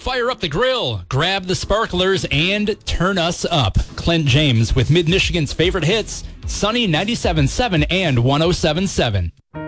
Fire up the grill, grab the sparklers, and turn us up. Clint James with Mid-Michigan's favorite hits, Sunny 97.7 and 107.7.